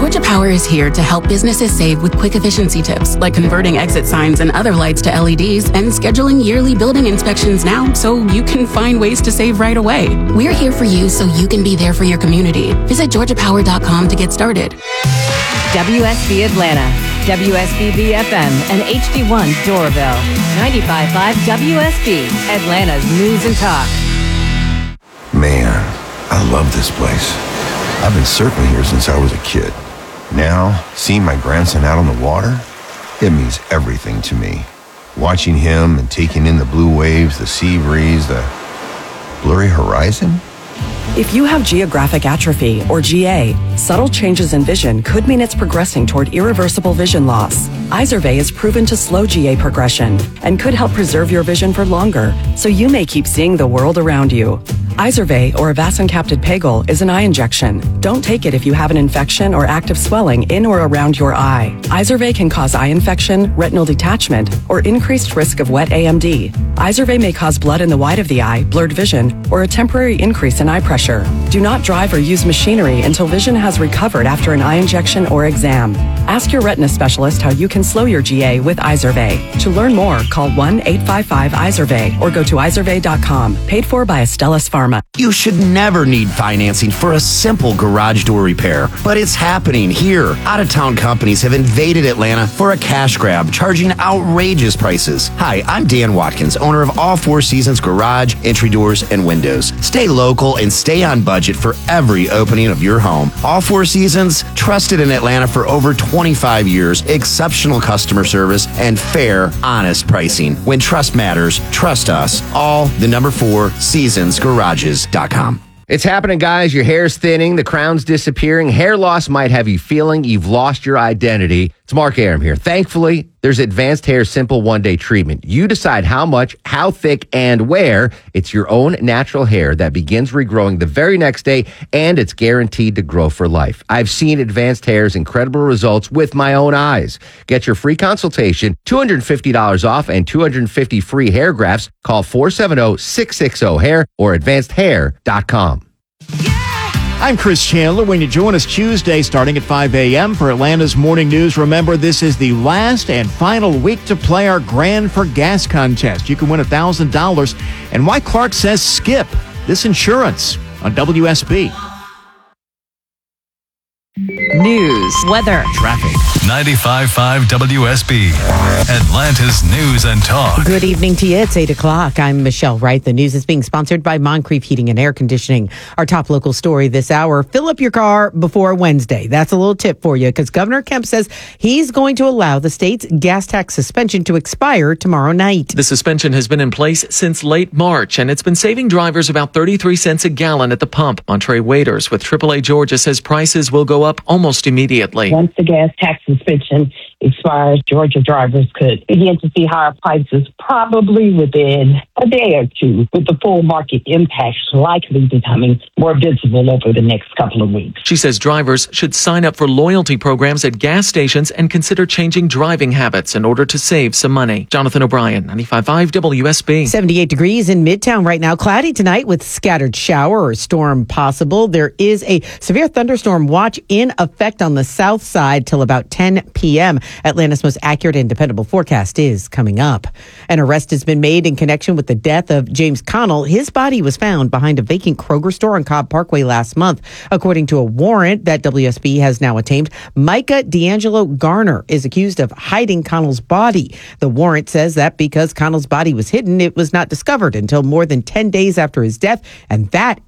Georgia Power is here to help businesses save with quick efficiency tips, like converting exit signs and other lights to LEDs and scheduling yearly building inspections now so you can find ways to save right away. We're here for you so you can be there for your community. Visit georgiapower.com to get started. WSB Atlanta, WSBB FM, and HD1 Doraville. 95.5 WSB, Atlanta's News and Talk. Man, I love this place. I've been surfing here since I was a kid. Now, seeing my grandson out on the water, it means everything to me. Watching him and taking in the blue waves, the sea breeze, the blurry horizon. If you have geographic atrophy, or GA, subtle changes in vision could mean it's progressing toward irreversible vision loss. Izervay is proven to slow GA progression and could help preserve your vision for longer, so you may keep seeing the world around you. Izervay, or avacincaptad pegol, is an eye injection. Don't take it if you have an infection or active swelling in or around your eye. Izervay can cause eye infection, retinal detachment, or increased risk of wet AMD. Izervay may cause blood in the white of the eye, blurred vision, or a temporary increase in eye pressure. Do not drive or use machinery until vision has recovered after an eye injection or exam. Ask your retina specialist how you can slow your GA with Izervay. To learn more, call 1-855-IZERVAY or go to izervay.com. Paid for by Astellas Pharma. You should never need financing for a simple garage door repair, but it's happening here. Out-of-town companies have invaded Atlanta for a cash grab, charging outrageous prices. Hi, I'm Dan Watkins, owner of All Four Seasons Garage, Entry Doors, and Windows. Stay local and stay on budget for every opening of your home. All Four Seasons, trusted in Atlanta for over 25 years, exceptional customer service, and fair, honest pricing. When trust matters, trust us. All the number 4 seasonsgarages.com. It's happening, guys. Your hair's thinning. The crown's disappearing. Hair loss might have you feeling you've lost your identity. It's Mark Aram here. Thankfully, there's Advanced Hair Simple One-Day Treatment. You decide how much, how thick, and where. It's your own natural hair that begins regrowing the very next day, and it's guaranteed to grow for life. I've seen Advanced Hair's incredible results with my own eyes. Get your free consultation, $250 off, and 250 free hair grafts. Call 470-660-HAIR or advancedhair.com. I'm Chris Chandler. When you join us Tuesday starting at 5 a.m. for Atlanta's Morning News, remember this is the last and final week to play our Grand for Gas contest. You can win $1,000. And why Clark says skip this insurance on WSB. News, weather, Traffic. 95.5 WSB, Atlanta's News and Talk. Good evening to you. It's 8 o'clock. I'm Michelle Wright. The news is being sponsored by Moncrief Heating and Air Conditioning. Our top local story this hour, fill up your car before Wednesday. That's a little tip for you because Governor Kemp says he's going to allow the state's gas tax suspension to expire tomorrow night. The suspension has been in place since late March, and it's been saving drivers about 33 cents a gallon at the pump. Montre Waiters with AAA Georgia says prices will go up almost immediately. Once the gas tax suspension expires, Georgia drivers could begin to see higher prices probably within a day or two, with the full market impacts likely becoming more visible over the next couple of weeks. She says drivers should sign up for loyalty programs at gas stations and consider changing driving habits in order to save some money. Jonathan O'Brien, 95.5 WSB. 78 degrees in Midtown right now. Cloudy tonight with scattered shower or storm possible. There is a severe thunderstorm watch in effect on the south side till about 10 p.m. Atlanta's most accurate and dependable forecast is coming up. An arrest has been made in connection with the death of James Connell. His body was found behind a vacant Kroger store on Cobb Parkway last month. According to a warrant that WSB has now obtained, Micah D'Angelo Garner is accused of hiding Connell's body. The warrant says that because Connell's body was hidden, it was not discovered until more than 10 days after his death, and that